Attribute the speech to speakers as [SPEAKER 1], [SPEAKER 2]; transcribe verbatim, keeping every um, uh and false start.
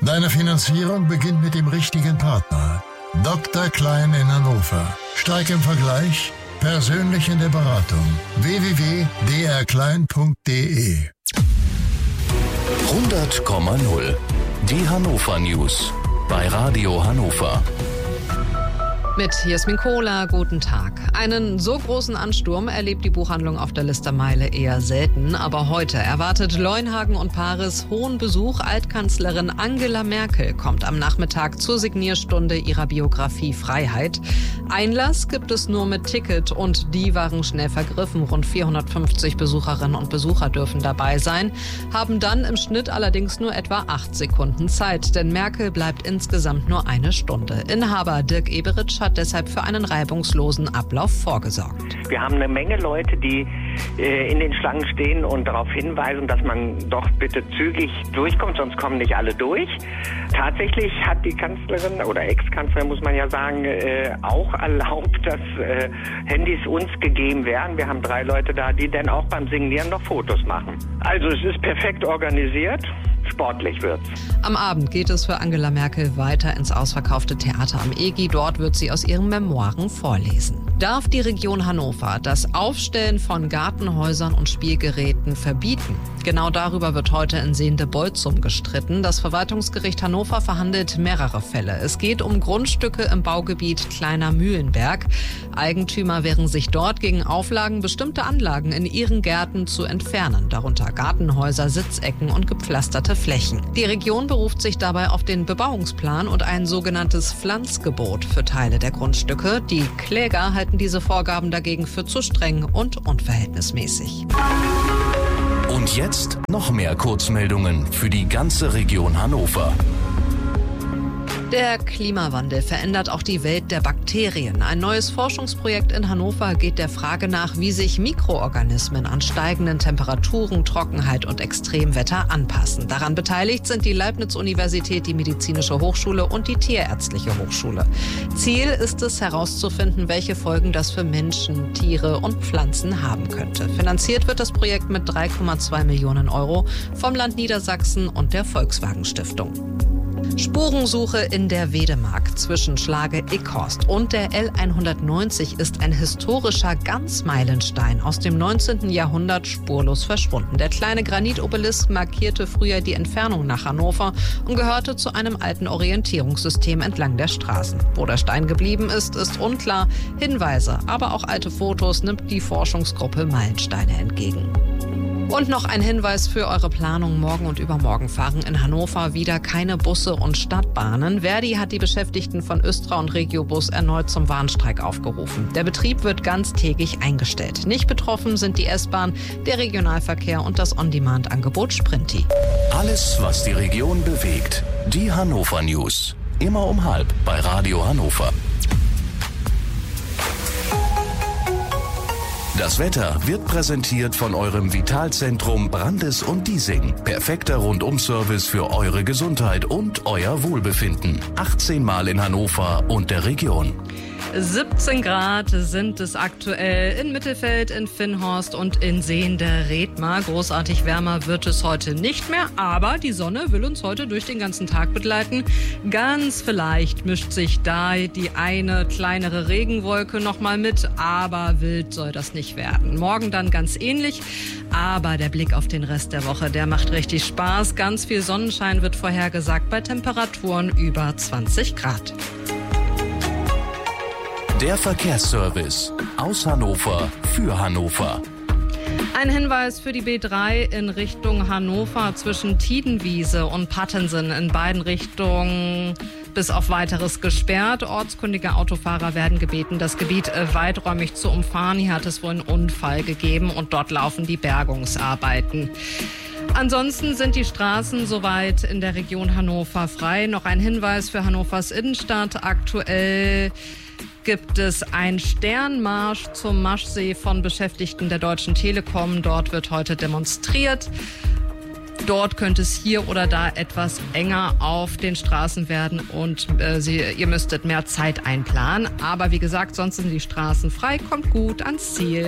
[SPEAKER 1] Deine Finanzierung beginnt mit dem richtigen Partner. Doktor Klein in Hannover. Steig im Vergleich, persönlich in der Beratung. w w w punkt d r klein punkt d e
[SPEAKER 2] hundert Komma null. Die Hannover News bei Radio Hannover.
[SPEAKER 3] Mit Jasmin Kohler, guten Tag. Einen so großen Ansturm erlebt die Buchhandlung auf der Listermeile eher selten. Aber heute erwartet Leunhagen und Paris hohen Besuch. Altkanzlerin Angela Merkel kommt am Nachmittag zur Signierstunde ihrer Biografie Freiheit. Einlass gibt es nur mit Ticket und die waren schnell vergriffen. Rund vierhundertfünfzig Besucherinnen und Besucher dürfen dabei sein, haben dann im Schnitt allerdings nur etwa acht Sekunden Zeit. Denn Merkel bleibt insgesamt nur eine Stunde. Inhaber Dirk Eberitsch hat deshalb für einen reibungslosen Ablauf vorgesorgt.
[SPEAKER 4] Wir haben eine Menge Leute, die äh, in den Schlangen stehen und darauf hinweisen, dass man doch bitte zügig durchkommt, sonst kommen nicht alle durch. Tatsächlich hat die Kanzlerin oder Ex-Kanzlerin, muss man ja sagen, äh, auch erlaubt, dass äh, Handys uns gegeben werden. Wir haben drei Leute da, die dann auch beim Signieren noch Fotos machen. Also es ist perfekt organisiert. Sportlich wird's.
[SPEAKER 3] Am Abend geht es für Angela Merkel weiter ins ausverkaufte Theater am E G I. Dort wird sie aus ihren Memoiren vorlesen. Darf die Region Hannover das Aufstellen von Gartenhäusern und Spielgeräten verbieten? Genau darüber wird heute in Sehnde-Bolzum gestritten. Das Verwaltungsgericht Hannover verhandelt mehrere Fälle. Es geht um Grundstücke im Baugebiet Kleiner Mühlenberg. Eigentümer wehren sich dort gegen Auflagen, bestimmte Anlagen in ihren Gärten zu entfernen, darunter Gartenhäuser, Sitzecken und gepflasterte Flächen. Die Region beruft sich dabei auf den Bebauungsplan und ein sogenanntes Pflanzgebot für Teile der Grundstücke. Die Kläger halten diese Vorgaben dagegen für zu streng und unverhältnismäßig.
[SPEAKER 2] Und jetzt noch mehr Kurzmeldungen für die ganze Region Hannover.
[SPEAKER 3] Der Klimawandel verändert auch die Welt der Bakterien. Ein neues Forschungsprojekt in Hannover geht der Frage nach, wie sich Mikroorganismen an steigenden Temperaturen, Trockenheit und Extremwetter anpassen. Daran beteiligt sind die Leibniz-Universität, die Medizinische Hochschule und die Tierärztliche Hochschule. Ziel ist es, herauszufinden, welche Folgen das für Menschen, Tiere und Pflanzen haben könnte. Finanziert wird das Projekt mit drei Komma zwei Millionen Euro vom Land Niedersachsen und der Volkswagen Stiftung. Spurensuche in der Wedemark zwischen Schlage-Ickhorst und der L hundertneunzig ist ein historischer Ganzmeilenstein aus dem neunzehnten Jahrhundert spurlos verschwunden. Der kleine Granitobelisk markierte früher die Entfernung nach Hannover und gehörte zu einem alten Orientierungssystem entlang der Straßen. Wo der Stein geblieben ist, ist unklar. Hinweise, aber auch alte Fotos nimmt die Forschungsgruppe Meilensteine entgegen. Und noch ein Hinweis für eure Planung. Morgen und übermorgen fahren in Hannover wieder keine Busse und Stadtbahnen. Verdi hat die Beschäftigten von Östra und Regiobus erneut zum Warnstreik aufgerufen. Der Betrieb wird ganztägig eingestellt. Nicht betroffen sind die S-Bahn, der Regionalverkehr und das On-Demand-Angebot Sprinti.
[SPEAKER 2] Alles, was die Region bewegt. Die Hannover News. Immer um halb bei Radio Hannover. Das Wetter wird präsentiert von eurem Vitalzentrum Brandes und Diesing. Perfekter Rundum-Service für eure Gesundheit und euer Wohlbefinden. achtzehn Mal in Hannover und der Region.
[SPEAKER 3] siebzehn Grad sind es aktuell in Mittelfeld, in Finnhorst und in Sehnde-Redmar. Großartig wärmer wird es heute nicht mehr, aber die Sonne will uns heute durch den ganzen Tag begleiten. Ganz vielleicht mischt sich da die eine kleinere Regenwolke noch mal mit, aber wild soll das nicht werden. Morgen dann ganz ähnlich, aber der Blick auf den Rest der Woche, der macht richtig Spaß. Ganz viel Sonnenschein wird vorhergesagt bei Temperaturen über zwanzig Grad.
[SPEAKER 2] Der Verkehrsservice aus Hannover für Hannover.
[SPEAKER 3] Ein Hinweis für die B drei in Richtung Hannover zwischen Tiedenwiese und Pattensen, in beiden Richtungen bis auf Weiteres gesperrt. Ortskundige Autofahrer werden gebeten, das Gebiet weiträumig zu umfahren. Hier hat es wohl einen Unfall gegeben und dort laufen die Bergungsarbeiten. Ansonsten sind die Straßen soweit in der Region Hannover frei. Noch ein Hinweis für Hannovers Innenstadt. Aktuell gibt es einen Sternmarsch zum Maschsee von Beschäftigten der Deutschen Telekom. Dort wird heute demonstriert. Dort könnte es hier oder da etwas enger auf den Straßen werden und äh, Sie, ihr müsstet mehr Zeit einplanen. Aber wie gesagt, sonst sind die Straßen frei, kommt gut ans Ziel.